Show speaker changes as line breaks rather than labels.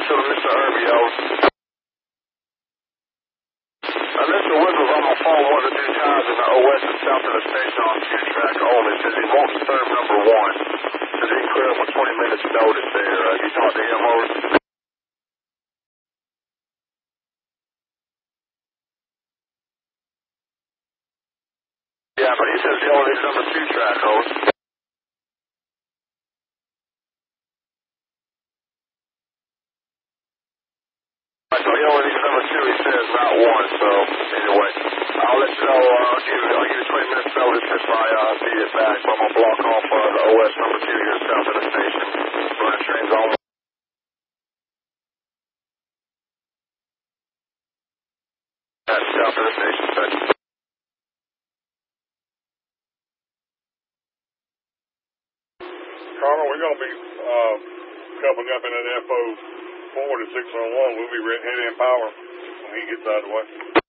to Mr. Irvio. Mr. Whipple's on the phone wanting to do tires in the OS and south of the station on Q-Track only. Says he wants serve number 1. Says he can clear up with 20 minutes notice there. You talked to him over? Yeah, but he says he only needs number 2 track over. So he only needs number 2, he says, not 1. So anyway, I'll let you know. I'll give you 20 minutes notice if I see it back. I'm gonna block off the OS number 2 here south of the station. Running trains on. That's south of the station section.
Carmen, we're going to be coupling up in that FO4 to 601. We'll be heading in power when he gets out of the way.